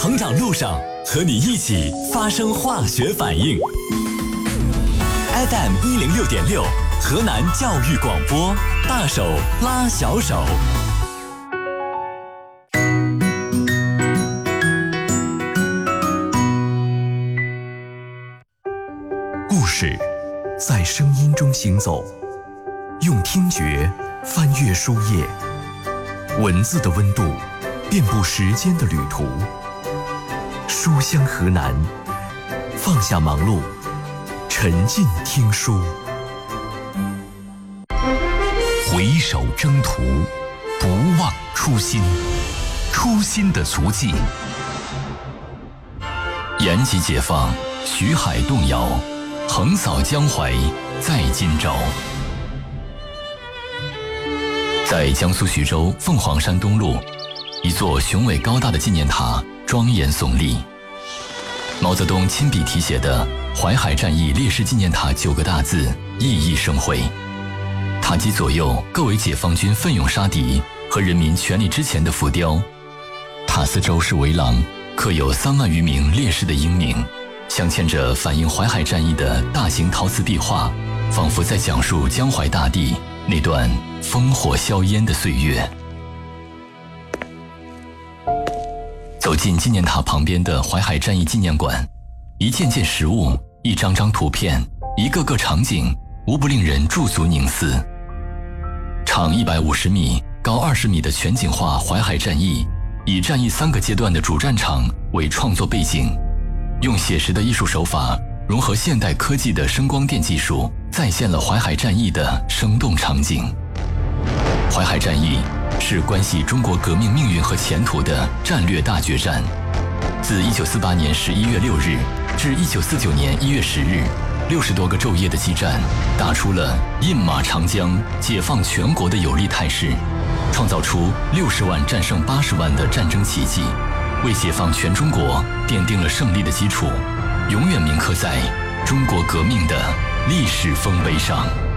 成长路上，和你一起发生化学反应。FM106.6，河南教育广播，大手拉小手。故事在声音中行走，用听觉翻阅书页，文字的温度遍布时间的旅途。书香河南，放下忙碌，沉浸听书。回首征途，不忘初心，初心的足迹。延吉解放，徐海动摇，横扫江淮在今朝。在江苏徐州凤凰山东路，一座雄伟高大的纪念塔庄严耸立。毛泽东亲笔题写的淮海战役烈士纪念塔9个大字熠熠生辉。塔基左右各为解放军奋勇杀敌和人民权利之前的浮雕。塔四周是围廊，刻有3万余名烈士的英名，镶嵌着反映淮海战役的大型陶瓷壁画，仿佛在讲述江淮大地那段烽火硝烟的岁月。走进纪念塔旁边的淮海战役纪念馆，一件件实物，一张张图片，一个个场景，无不令人驻足凝思。长150米、高20米的全景画淮海战役，以战役3个阶段的主战场为创作背景，用写实的艺术手法融合现代科技的声光电技术，再现了淮海战役的生动场景。淮海战役是关系中国革命命运和前途的战略大决战。自1948年11月6日至1949年1月10日，60多个昼夜的激战，打出了印马长江、解放全国的有利态势，创造出60万战胜80万的战争奇迹，为解放全中国奠定了胜利的基础，永远铭刻在中国革命的历史丰碑上。